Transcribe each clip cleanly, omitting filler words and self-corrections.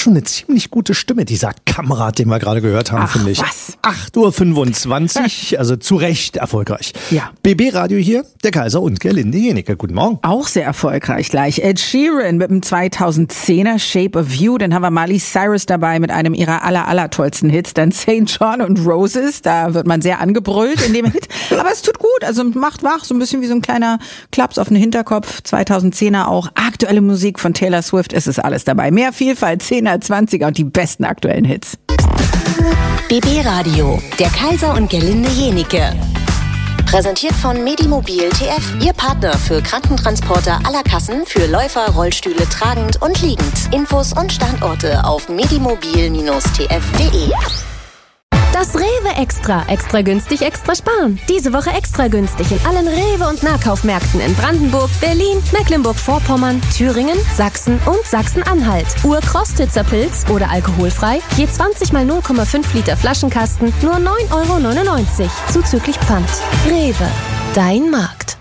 schon eine ziemlich gute Stimme, dieser Kamerad, den wir gerade gehört haben, finde ich. Was? 8.25 Uhr, also zu Recht erfolgreich. Ja. BB Radio hier, der Kaiser und Gerlinde Jenecke. Guten Morgen. Auch sehr erfolgreich gleich. Ed Sheeran mit dem 2010er Shape of You. Dann haben wir Miley Cyrus dabei mit einem ihrer aller tollsten Hits. Dann St. John und Roses. Da wird man sehr angebrüllt in dem Hit. Aber es tut gut. Also macht wach. So ein bisschen wie so ein kleiner Klaps auf den Hinterkopf. 2010er auch. Aktuelle Musik von Taylor Swift. Es ist alles dabei. Mehr Vielfalt, 10er, 20er und die besten aktuellen Hits. BB Radio, der Kaiser und Gerlinde Jenecke. Präsentiert von Medimobil TF, Ihr Partner für Krankentransporter aller Kassen für Läufer, Rollstühle tragend und liegend. Infos und Standorte auf medimobil-tf.de. Das Rewe Extra. Extra günstig, extra sparen. Diese Woche extra günstig in allen Rewe- und Nahkaufmärkten in Brandenburg, Berlin, Mecklenburg-Vorpommern, Thüringen, Sachsen und Sachsen-Anhalt. Ur-Krostitzer Pilz oder alkoholfrei, je 20 mal 0,5 Liter Flaschenkasten, nur 9,99 €, zuzüglich Pfand. Rewe, dein Markt.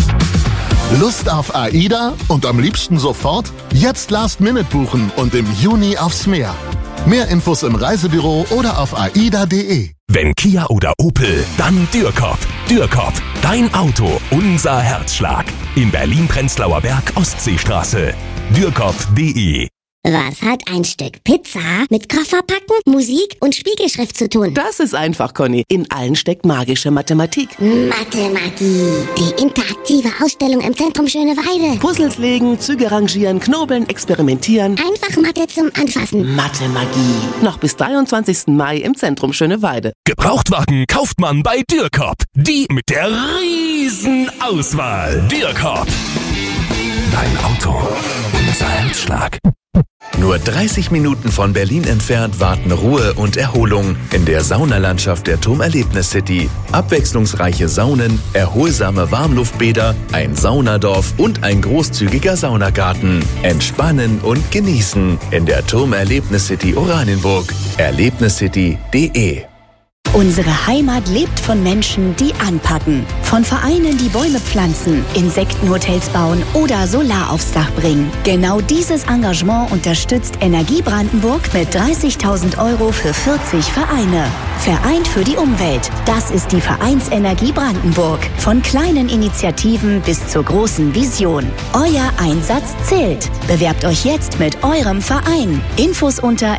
Lust auf AIDA und am liebsten sofort? Jetzt Last-Minute buchen und im Juni aufs Meer. Mehr Infos im Reisebüro oder auf aida.de. Wenn Kia oder Opel, dann Dürkop. Dürkop, dein Auto, unser Herzschlag. In Berlin-Prenzlauer Berg, Ostseestraße. Dürkop.de. Was hat ein Stück Pizza mit Kofferpacken, Musik und Spiegelschrift zu tun? Das ist einfach, Conny. In allen steckt magische Mathematik. Mathemagie. Die interaktive Ausstellung im Zentrum Schöneweide. Puzzles legen, Züge rangieren, knobeln, experimentieren. Einfach Mathe zum Anfassen. Mathemagie. Noch bis 23. Mai im Zentrum Schöneweide. Gebrauchtwagen kauft man bei Dürkop. Die mit der riesen Auswahl. Dürkop. Dein Auto, unser Herzschlag. Nur 30 Minuten von Berlin entfernt warten Ruhe und Erholung in der Saunalandschaft der Turmerlebnis City. Abwechslungsreiche Saunen, erholsame Warmluftbäder, ein Saunadorf und ein großzügiger Saunagarten. Entspannen und genießen in der Turmerlebnis City Oranienburg. Erlebniscity.de. Unsere Heimat lebt von Menschen, die anpacken. Von Vereinen, die Bäume pflanzen, Insektenhotels bauen oder Solar aufs Dach bringen. Genau dieses Engagement unterstützt Energie Brandenburg mit 30.000 € für 40 Vereine. Vereint für die Umwelt. Das ist die Vereinsenergie Brandenburg. Von kleinen Initiativen bis zur großen Vision. Euer Einsatz zählt. Bewerbt euch jetzt mit eurem Verein. Infos unter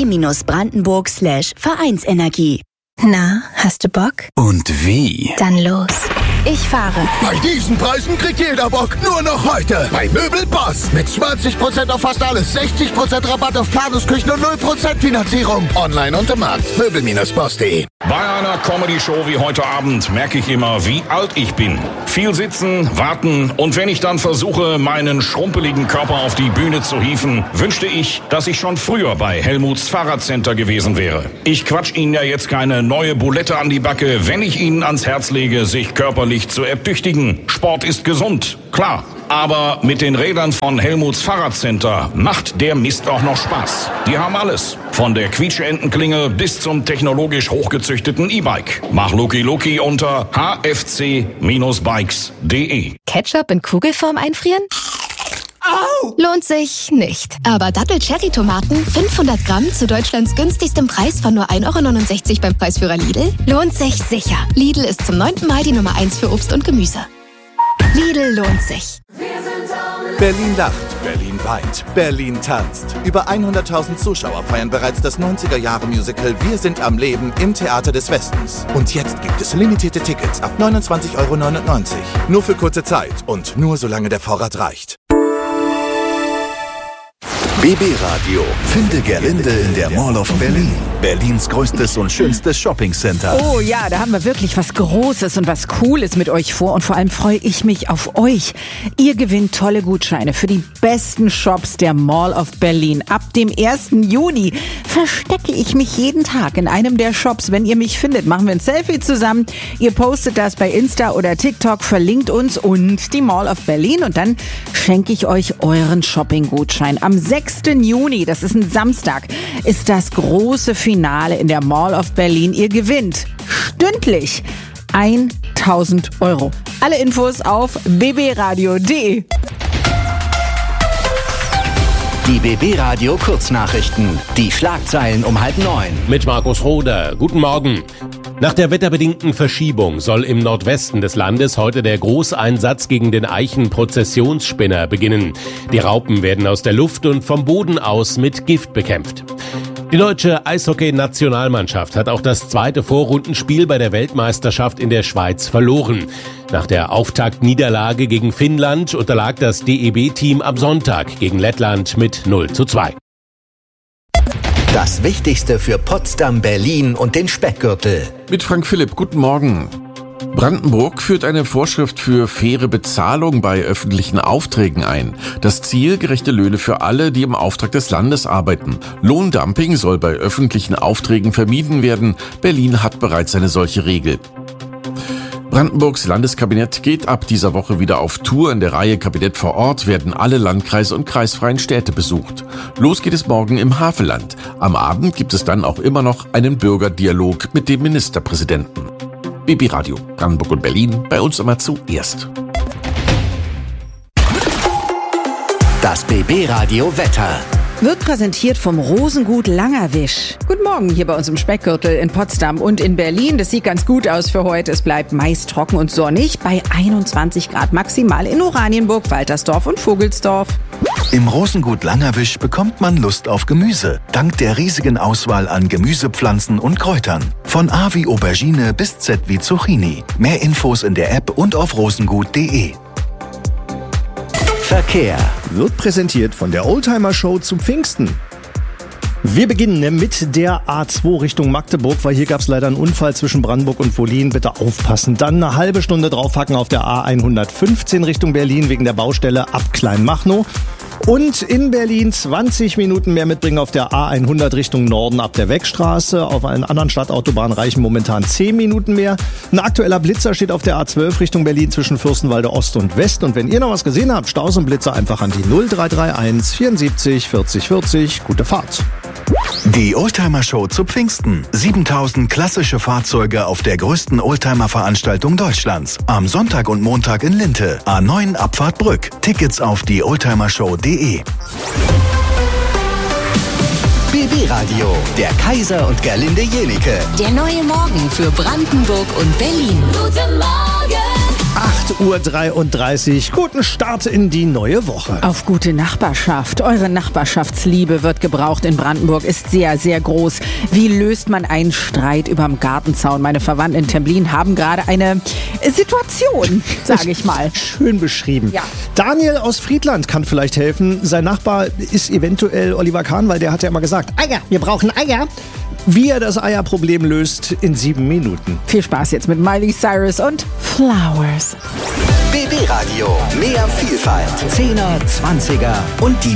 energie-brandenburg/Vereinsenergie. Na, hast du Bock? Und wie? Dann los. Ich fahre. Bei diesen Preisen kriegt jeder Bock. Nur noch heute. Bei Möbelboss. Mit 20% auf fast alles. 60% Rabatt auf Planungsküchen und 0% Finanzierung. Online und im Markt. Möbel-boss.de. Bei einer Comedy-Show wie heute Abend merke ich immer, wie alt ich bin. Viel sitzen, warten und wenn ich dann versuche, meinen schrumpeligen Körper auf die Bühne zu hieven, wünschte ich, dass ich schon früher bei Helmuts Fahrradcenter gewesen wäre. Ich quatsch Ihnen ja jetzt keine neue Bulette an die Backe, wenn ich Ihnen ans Herz lege, sich körperlich zu ertüchtigen. Sport ist gesund, klar. Aber mit den Rädern von Helmuts Fahrradcenter macht der Mist auch noch Spaß. Die haben alles. Von der Quietscheentenklinge bis zum technologisch hochgezüchteten E-Bike. Mach Luki unter hfc-bikes.de. Ketchup in Kugelform einfrieren? Au! Lohnt sich nicht. Aber Dattel-Cherry-Tomaten, 500 Gramm zu Deutschlands günstigstem Preis von nur 1,69 € beim Preisführer Lidl? Lohnt sich sicher. Lidl ist zum 9. Mai die Nummer 1 für Obst und Gemüse. Lidl lohnt sich. Berlin lacht, Berlin weint, Berlin tanzt. Über 100.000 Zuschauer feiern bereits das 90er-Jahre-Musical Wir sind am Leben im Theater des Westens. Und jetzt gibt es limitierte Tickets ab 29,99 €. Nur für kurze Zeit und nur solange der Vorrat reicht. BB Radio. Finde Gerlinde in der Mall of Berlin. Berlins größtes und schönstes Shoppingcenter. Oh ja, da haben wir wirklich was Großes und was Cooles mit euch vor und vor allem freue ich mich auf euch. Ihr gewinnt tolle Gutscheine für die besten Shops der Mall of Berlin. Ab dem 1. Juni verstecke ich mich jeden Tag in einem der Shops. Wenn ihr mich findet, machen wir ein Selfie zusammen. Ihr postet das bei Insta oder TikTok, verlinkt uns und die Mall of Berlin und dann schenke ich euch euren Shopping-Gutschein. Am 6. Juni, das ist ein Samstag, ist das große Finale in der Mall of Berlin. Ihr gewinnt stündlich 1.000 €. Alle Infos auf bbradio.de. Die BB Radio Kurznachrichten. Die Schlagzeilen um 8:30. Mit Markus Roder. Guten Morgen. Nach der wetterbedingten Verschiebung soll im Nordwesten des Landes heute der Großeinsatz gegen den Eichenprozessionsspinner beginnen. Die Raupen werden aus der Luft und vom Boden aus mit Gift bekämpft. Die deutsche Eishockey-Nationalmannschaft hat auch das zweite Vorrundenspiel bei der Weltmeisterschaft in der Schweiz verloren. Nach der Auftaktniederlage gegen Finnland unterlag das DEB-Team am Sonntag gegen Lettland mit 0:2. Das Wichtigste für Potsdam, Berlin und den Speckgürtel. Mit Frank Philipp, guten Morgen. Brandenburg führt eine Vorschrift für faire Bezahlung bei öffentlichen Aufträgen ein. Das Ziel: gerechte Löhne für alle, die im Auftrag des Landes arbeiten. Lohndumping soll bei öffentlichen Aufträgen vermieden werden. Berlin hat bereits eine solche Regel. Brandenburgs Landeskabinett geht ab dieser Woche wieder auf Tour. In der Reihe Kabinett vor Ort werden alle Landkreise und kreisfreien Städte besucht. Los geht es morgen im Havelland. Am Abend gibt es dann auch immer noch einen Bürgerdialog mit dem Ministerpräsidenten. BB Radio, Brandenburg und Berlin, bei uns immer zuerst. Das BB Radio Wetter. Wird präsentiert vom Rosengut Langerwisch. Guten Morgen hier bei uns im Speckgürtel in Potsdam und in Berlin. Das sieht ganz gut aus für heute. Es bleibt meist trocken und sonnig bei 21 Grad maximal in Oranienburg, Waltersdorf und Vogelsdorf. Im Rosengut Langerwisch bekommt man Lust auf Gemüse, dank der riesigen Auswahl an Gemüsepflanzen und Kräutern. Von A wie Aubergine bis Z wie Zucchini. Mehr Infos in der App und auf rosengut.de. Verkehr wird präsentiert von der Oldtimer-Show zu Pfingsten. Wir beginnen mit der A2 Richtung Magdeburg, weil hier gab es leider einen Unfall zwischen Brandenburg und Wollin. Bitte aufpassen. Dann eine halbe Stunde draufhacken auf der A115 Richtung Berlin wegen der Baustelle ab Kleinmachnow. Und in Berlin 20 Minuten mehr mitbringen auf der A100 Richtung Norden ab der Weckstraße. Auf allen anderen Stadtautobahnen reichen momentan 10 Minuten mehr. Ein aktueller Blitzer steht auf der A12 Richtung Berlin zwischen Fürstenwalde Ost und West. Und wenn ihr noch was gesehen habt, Staus und Blitzer einfach an die 0331 74 40 40. Gute Fahrt. Die Oldtimer-Show zu Pfingsten. 7000 klassische Fahrzeuge auf der größten Oldtimer-Veranstaltung Deutschlands. Am Sonntag und Montag in Linte. A9 Abfahrt Brück. Tickets auf die oldtimershow.de. BB Radio, der Kaiser und Gerlinde Jenike. Der neue Morgen für Brandenburg und Berlin. Guten Morgen! 8:33 Uhr. Guten Start in die neue Woche. Auf gute Nachbarschaft. Eure Nachbarschaftsliebe wird gebraucht in Brandenburg, ist sehr, sehr groß. Wie löst man einen Streit überm Gartenzaun? Meine Verwandten in Templin haben gerade eine Situation, sage ich mal. Schön beschrieben. Ja. Daniel aus Friedland kann vielleicht helfen. Sein Nachbar ist eventuell Oliver Kahn, weil der hat ja immer gesagt, Eier, wir brauchen Eier. Wie er das Eierproblem löst in 7 Minuten. Viel Spaß jetzt mit Miley Cyrus und Flowers. BB Radio, mehr Vielfalt, 10er, 20er und die